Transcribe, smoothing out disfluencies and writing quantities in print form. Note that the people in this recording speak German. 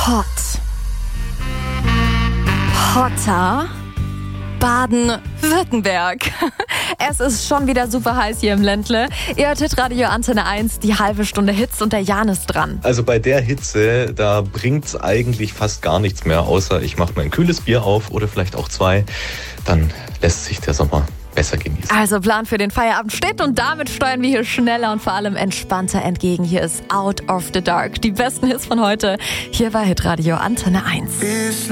Hot. Hotter. Baden-Württemberg. Es ist schon wieder super heiß hier im Ländle. Ihr hört Hitradio Antenne 1, die halbe Stunde Hitze und der Jan ist dran. Also bei der Hitze, da bringt's eigentlich fast gar nichts mehr, außer ich mache mir ein kühles Bier auf oder vielleicht auch 2. Dann lässt sich der Sommer besser genießen. Also Plan für den Feierabend steht und damit steuern wir hier schneller und vor allem entspannter entgegen. Hier ist Out of the Dark. Die besten Hits von heute hier bei Hitradio Antenne 1.